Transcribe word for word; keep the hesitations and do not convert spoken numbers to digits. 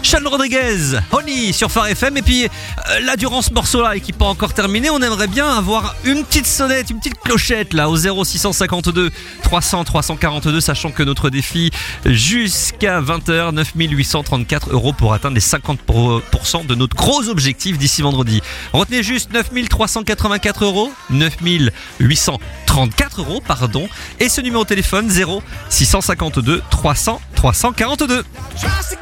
Sean Rodriguez, Honey sur Phare F M. Et puis euh, là, durant ce morceau-là et qui n'est pas encore terminé, on aimerait bien avoir une petite sonnette, une petite clochette là au zéro six cent cinquante-deux trois cents trois cent quarante-deux, sachant que notre défi jusqu'à vingt heures, neuf mille huit cent trente-quatre euros pour atteindre les cinquante pour cent de notre gros objectif d'ici vendredi. Retenez juste neuf mille trois cent quatre-vingt-quatre euros, neuf mille huit cent trente-quatre euros, pardon, et ce numéro de téléphone zéro six cent cinquante-deux trois cents trois cent quarante-deux.